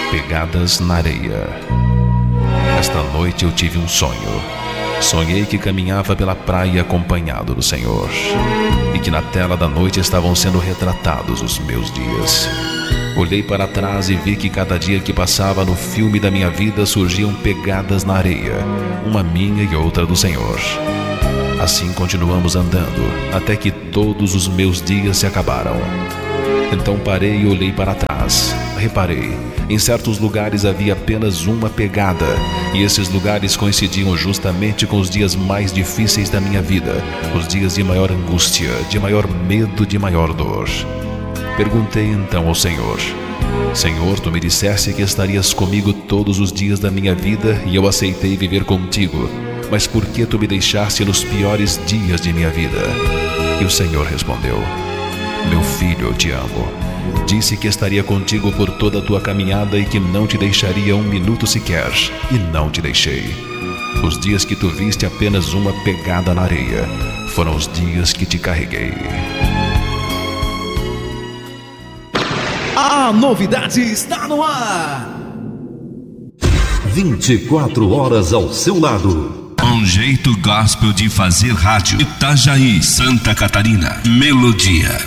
Pegadas na areia. Esta noite eu tive um sonho. Sonhei que caminhava pela praia acompanhado do Senhor, e que na tela da noite estavam sendo retratados os meus dias. Olhei para trás e vi que cada dia que passava no filme da minha vida surgiam pegadas na areia, uma minha e outra do Senhor. Assim continuamos andando, até que todos os meus dias se acabaram. Então parei e olhei para trás. Reparei, em certos lugares havia apenas uma pegada, e esses lugares coincidiam justamente com os dias mais difíceis da minha vida, os dias de maior angústia, de maior medo, de maior dor. Perguntei então ao Senhor: Senhor, tu me disseste que estarias comigo todos os dias da minha vida, e eu aceitei viver contigo, mas por que tu me deixaste nos piores dias de minha vida? E o Senhor respondeu: Meu filho, eu te amo. Disse que estaria contigo por toda a tua caminhada e que não te deixaria um minuto sequer, e não te deixei. Os dias que tu viste apenas uma pegada na areia foram os dias que te carreguei. A novidade está no ar. 24 horas ao seu lado. Um jeito gospel de fazer rádio. Itajaí, Santa Catarina. Melodia.